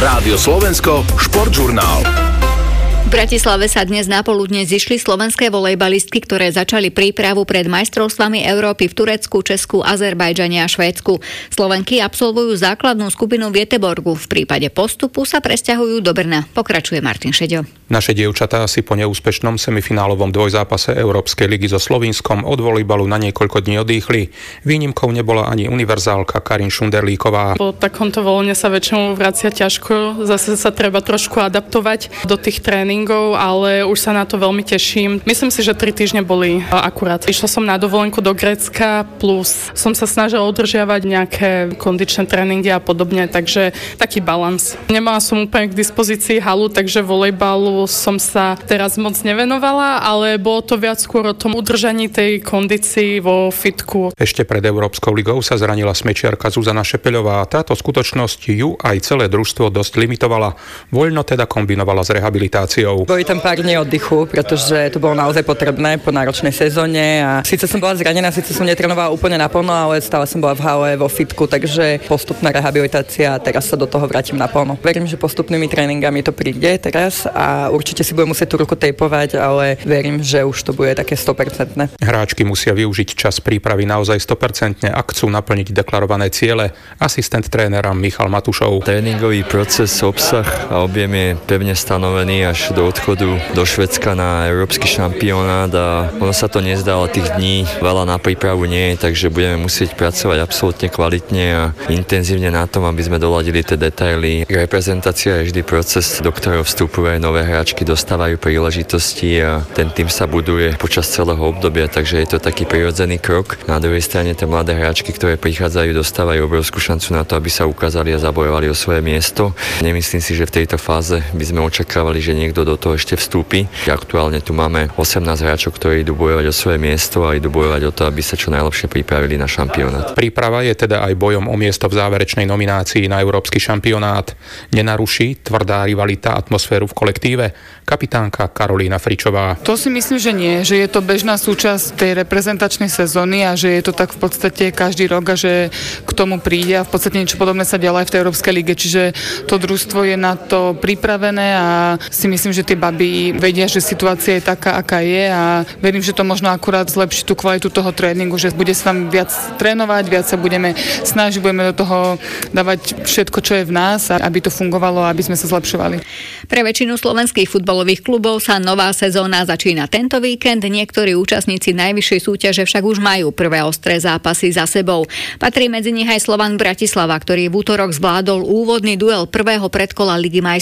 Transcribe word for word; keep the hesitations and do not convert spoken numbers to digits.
Rádio Slovensko, športžurnál. V Bratislave sa dnes napoludne zišli slovenské volejbalistky, ktoré začali prípravu pred majstrovstvami Európy v Turecku, Česku, Azerbajdžane a Švédsku. Slovenky absolvujú základnú skupinu v Göteborgu. V prípade postupu sa presťahujú do Brna. Pokračuje Martin Šeďo. Naše dievčatá si po neúspešnom semifinálovom dvojzápase Európskej ligy so Slovinskom od volejbalu na niekoľko dní odýchli. Výnimkou nebola ani univerzálka Karin Šunderlíková. Po takomto voľne sa väčšinou vracia ťažko, zase sa treba trošku adaptovať do tých tréningov, ale už sa na to veľmi teším. Myslím si, že tri týždne boli akurát. Išla som na dovolenku do Grécka, plus som sa snažila udržiavať nejaké kondičné tréningy a podobne, takže taký balans. Nemala som úplne k dispozícii halu, takže volejbalu som sa teraz moc nevenovala, ale bolo to viac skôr o tom udržaní tej kondícii vo fitku. Ešte pred Európskou ligou sa zranila smečiarka Zuzana Šepeľová. Táto skutočnosť ju aj celé družstvo dosť limitovala. Voľno teda kombinovala s rehabilitáciou. Boli tam pár dní oddychu, pretože to bolo naozaj potrebné po náročnej sezóne a síce som bola zranená, síce som netrenovala úplne naplno, ale stále som bola v hale, vo fitku, takže postupná rehabilitácia a teraz sa do toho vrátim naplno. Verím, že postupnými tréningami to príde teraz a určite si budem musieť tú ruku tejpovať, ale verím, že už to bude také sto percent. Hráčky musia využiť čas prípravy naozaj sto percent, ak chcú naplniť deklarované ciele. Asistent trénera Michal Matušov. Tréningový proces, obsah a objem je pevne stanovený až do odchodu do Švédska na európsky šampionát a ono sa to nezdá, ale tých dní veľa na prípravu nie je, takže budeme musieť pracovať absolútne kvalitne a intenzívne na tom, aby sme doladili tie detaily. Reprezentácia je vždy proces, do ktorého vstupujú aj nové hráčky, dostávajú príležitosti a ten tým sa buduje počas celého obdobia, takže je to taký prirodzený krok. Na druhej strane tie mladé hráčky, ktoré prichádzajú, dostávajú obrovskú šancu na to, aby sa ukázali a zabojovali o svoje miesto. Nemyslím si, že v tejto fáze by sme očakávali, že niekto do toho ešte vstúpi. Aktuálne tu máme osemnásť hráčov, ktorí idú bojovať o svoje miesto a idú bojovať o to, aby sa čo najlepšie pripravili na šampionát. Príprava je teda aj bojom o miesto v záverečnej nominácii na európsky šampionát. Nenaruší tvrdá rivalita atmosféru v kolektíve? Kapitánka Karolína Fričová. To si myslím, že nie, že je to bežná súčasť tej reprezentačnej sezóny a že je to tak v podstate každý rok a že k tomu príde a v podstate niečo podobné sa dialo aj v tej Európskej lige, čiže to družstvo je na to pripravené a si myslím, že tie baby vedia, že situácia je taká, aká je a verím, že to možno akurát zlepší tú kvalitu toho tréningu, že bude sa tam viac trénovať, viac sa budeme snažiť, budeme do toho dávať všetko, čo je v nás, aby to fungovalo a aby sme sa zlepšovali. Pre väčšinu slovenských futbalových klubov sa nová sezóna začína tento víkend. Niektorí účastníci najvyššej súťaže však už majú prvé ostré zápasy za sebou. Patrí medzi nich aj Slovan Bratislava, ktorý v útorok zvládol úvodný duel prvého predkola Ligy majstrov.